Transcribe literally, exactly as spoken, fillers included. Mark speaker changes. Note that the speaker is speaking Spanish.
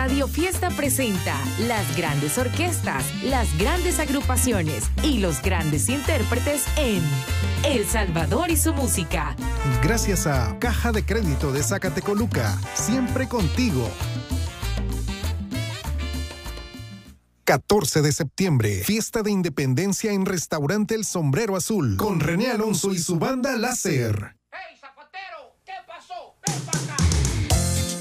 Speaker 1: Radio Fiesta presenta las grandes orquestas, las grandes agrupaciones y los grandes intérpretes en El Salvador y su música.
Speaker 2: Gracias a Caja de Crédito de Zacatecoluca, siempre contigo. catorce de septiembre, fiesta de independencia en Restaurante El Sombrero Azul, con René Alonso y su banda Láser.
Speaker 3: ¡Hey, zapatero! ¿Qué pasó? ¿Qué pasó?